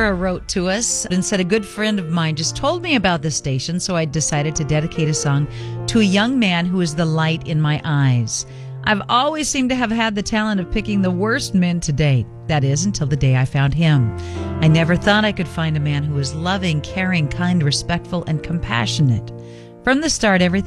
Sarah wrote to us and said, a good friend of mine just told me about this station, so I decided to dedicate a song to a young man who is the light in my eyes. I've always seemed to have had the talent of picking the worst men to date. That is, until the day I found him. I never thought I could find a man who was loving, caring, kind, respectful, and compassionate. From the start, everything